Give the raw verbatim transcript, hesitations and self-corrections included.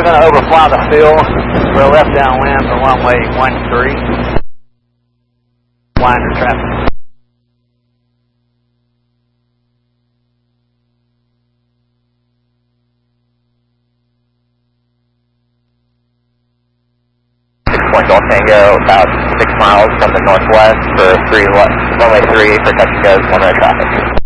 we're going to overfly the fill. We're left downwind for runway one three. Liner traffic. Point Golf Tango, about six miles from the northwest for three, runway three for touch and goes, one way traffic.